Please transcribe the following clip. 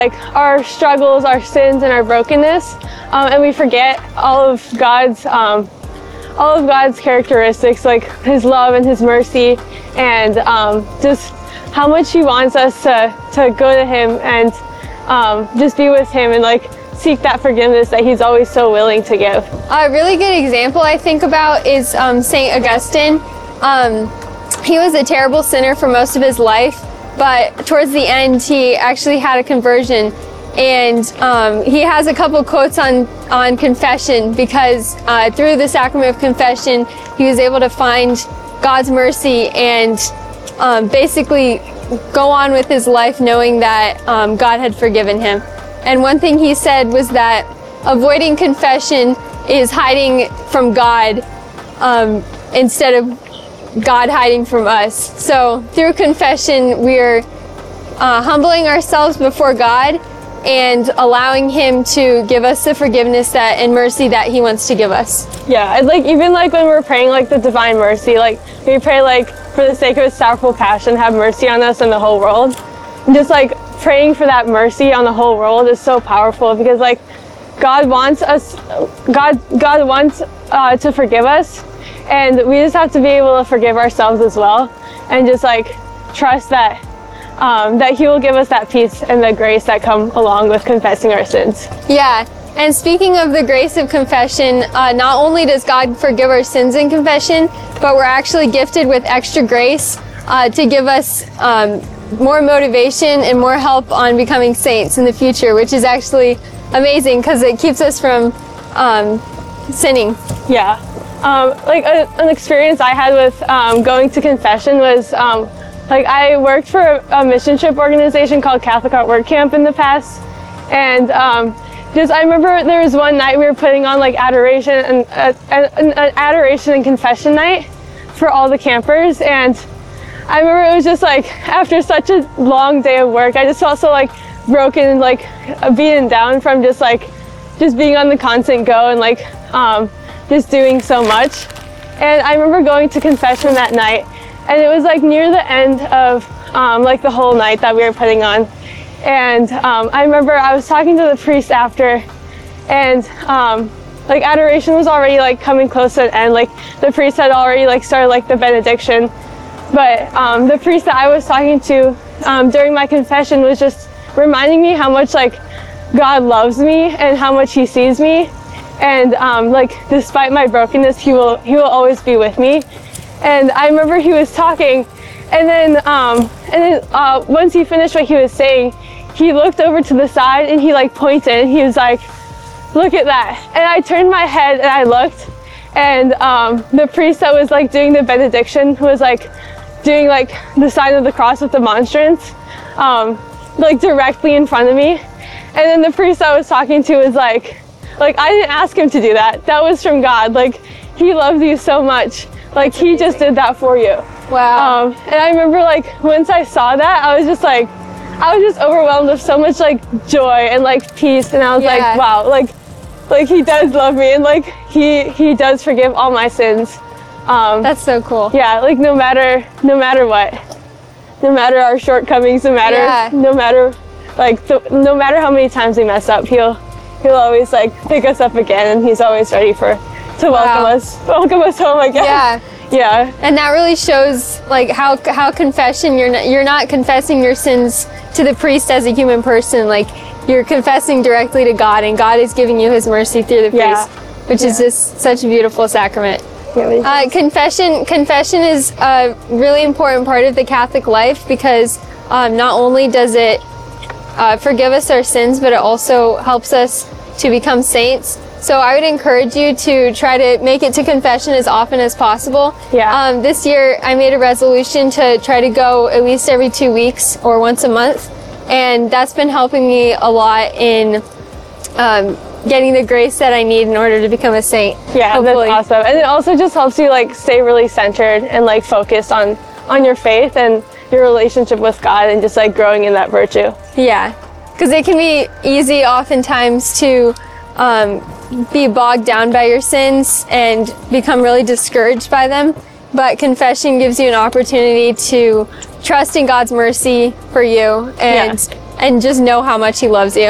like our struggles, our sins, and our brokenness, and we forget all of God's characteristics, like His love and His mercy, and just how much He wants us to go to Him and just be with Him and like seek that forgiveness that He's always so willing to give. A really good example I think about is St. Augustine. He was a terrible sinner for most of his life, but towards the end he actually had a conversion, and he has a couple quotes on confession, because through the sacrament of confession he was able to find God's mercy and basically go on with his life knowing that God had forgiven him. And one thing he said was that avoiding confession is hiding from God instead of God hiding from us. So through confession, we're humbling ourselves before God and allowing Him to give us the forgiveness and mercy that He wants to give us. Yeah, and like even like when we're praying like the divine mercy, like we pray like for the sake of His sorrowful passion, have mercy on us and the whole world. And just like praying for that mercy on the whole world is so powerful, because like God wants to forgive us, and we just have to be able to forgive ourselves as well, and just like trust that that He will give us that peace and the grace that come along with confessing our sins. Yeah, and speaking of the grace of confession, not only does God forgive our sins in confession, but we're actually gifted with extra grace to give us more motivation and more help on becoming saints in the future, which is actually amazing because it keeps us from sinning. Yeah. Like an experience I had with going to confession was like I worked for a mission trip organization called Catholic Heart Work Camp in the past, and I remember there was one night we were putting on like adoration and an adoration and confession night for all the campers, and I remember it was just like after such a long day of work, I just felt so like broken and like beaten down from just being on the constant go and like just doing so much. And I remember going to confession that night, and it was like near the end of like the whole night that we were putting on. And I remember I was talking to the priest after, and like adoration was already like coming close to an end. Like the priest had already like started like the benediction, but the priest that I was talking to during my confession was just reminding me how much like God loves me and how much He sees me, and like despite my brokenness, He will always be with me. And I remember he was talking, and then once he finished what he was saying, he looked over to the side and he like pointed and he was like, "Look at that." And I turned my head and I looked, and the priest that was like doing the benediction was like doing like the sign of the cross with the monstrance like directly in front of me. And then the priest I was talking to was like I didn't ask him to do that. That was from God. Like He loves you so much. Like He just did that for you. Wow. And I remember like once I saw that, I was just overwhelmed with so much like joy and like peace. And I was like, wow, like He does love me, and like he does forgive all my sins. That's so cool. Yeah, like no matter what, no matter our shortcomings, no matter how many times we mess up, he'll always like pick us up again, and He's always ready to welcome us home again. Yeah. And that really shows like how confession, you're not confessing your sins to the priest as a human person, like you're confessing directly to God, and God is giving you His mercy through the priest, which is just such a beautiful sacrament. Confession is a really important part of the Catholic life, because not only does it forgive us our sins, but it also helps us to become saints. So I would encourage you to try to make it to confession as often as possible. This year I made a resolution to try to go at least every 2 weeks or once a month, and that's been helping me a lot in getting the grace that I need in order to become a saint. Yeah, hopefully. That's awesome. And it also just helps you like stay really centered and like focused on your faith and your relationship with God, and just like growing in that virtue. Yeah, because it can be easy oftentimes to be bogged down by your sins and become really discouraged by them. But confession gives you an opportunity to trust in God's mercy for you and and just know how much he loves you.